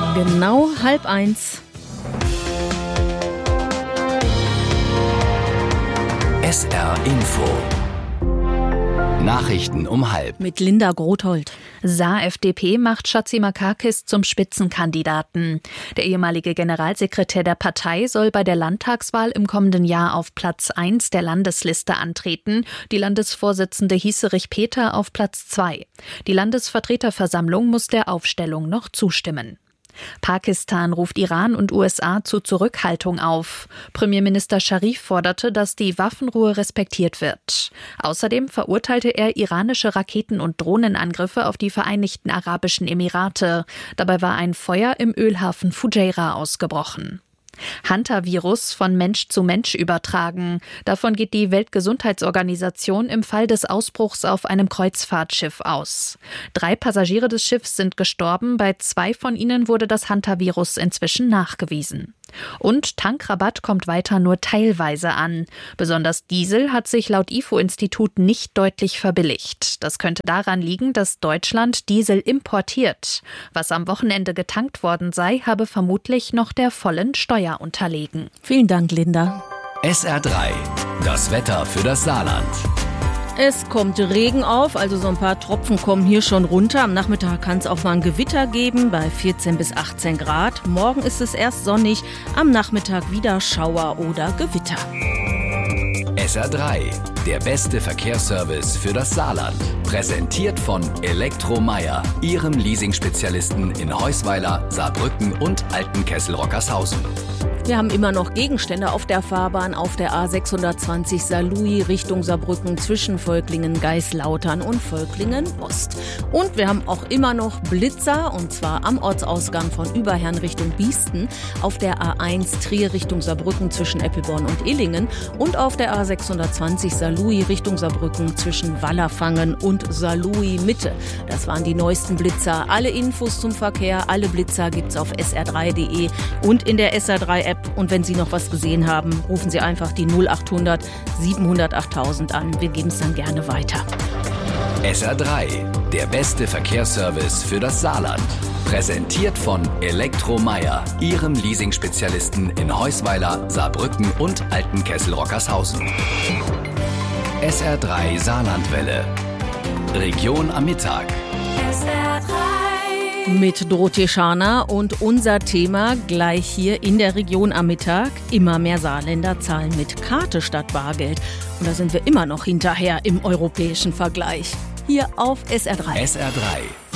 Genau 12:30. SR Info. Nachrichten um 12:30. Mit Linda Grothold. Saar-FDP macht Chatzimarkakis zum Spitzenkandidaten. Der ehemalige Generalsekretär der Partei soll bei der Landtagswahl im kommenden Jahr auf Platz 1 der Landesliste antreten. Die Landesvorsitzende Hieserich Peter auf Platz 2. Die Landesvertreterversammlung muss der Aufstellung noch zustimmen. Pakistan ruft Iran und USA zu Zurückhaltung auf. Premierminister Scharif forderte, dass die Waffenruhe respektiert wird. Außerdem verurteilte er iranische Raketen- und Drohnenangriffe auf die Vereinigten Arabischen Emirate. Dabei war ein Feuer im Ölhafen Fujairah ausgebrochen. Hantavirus von Mensch zu Mensch übertragen. Davon geht die Weltgesundheitsorganisation im Fall des Ausbruchs auf einem Kreuzfahrtschiff aus. 3 Passagiere des Schiffs sind gestorben, bei 2 von ihnen wurde das Hantavirus inzwischen nachgewiesen. Und Tankrabatt kommt weiter nur teilweise an. Besonders Diesel hat sich laut IFO-Institut nicht deutlich verbilligt. Das könnte daran liegen, dass Deutschland Diesel importiert. Was am Wochenende getankt worden sei, habe vermutlich noch der vollen Steuer unterlegen. Vielen Dank, Linda. SR3. Das Wetter für das Saarland. Es kommt Regen auf, also so ein paar Tropfen kommen hier schon runter. Am Nachmittag kann es auch mal ein Gewitter geben bei 14 bis 18 Grad. Morgen ist es erst sonnig, am Nachmittag wieder Schauer oder Gewitter. SR3. Der beste Verkehrsservice für das Saarland. Präsentiert von Elektromeier, Ihrem Leasingspezialisten in Heusweiler, Saarbrücken und Altenkessel-Rockershausen. Wir haben immer noch Gegenstände auf der Fahrbahn, auf der A620 Saarlouis Richtung Saarbrücken zwischen Völklingen, Geislautern und Völklingen Ost. Und wir haben auch immer noch Blitzer, und zwar am Ortsausgang von Überherrn Richtung Biesten, auf der A1 Trier Richtung Saarbrücken zwischen Eppelborn und Illingen und auf der A620 Saarlouis Richtung Saarbrücken zwischen Wallerfangen und Saarlouis Mitte. Das waren die neuesten Blitzer. Alle Infos zum Verkehr, alle Blitzer gibt's auf sr3.de und in der SR3-App. Und wenn Sie noch was gesehen haben, rufen Sie einfach die 0800 700 8000 an. Wir geben es dann gerne weiter. SR3. Der beste Verkehrsservice für das Saarland. Präsentiert von Elektromeier, Ihrem Leasingspezialisten in Heusweiler, Saarbrücken und Altenkessel-Rockershausen. SR3 Saarlandwelle. Region am Mittag. SR3. Mit Dorothee Scharner und unser Thema gleich hier in der Region am Mittag. Immer mehr Saarländer zahlen mit Karte statt Bargeld. Und da sind wir immer noch hinterher im europäischen Vergleich. Hier auf SR3. SR3.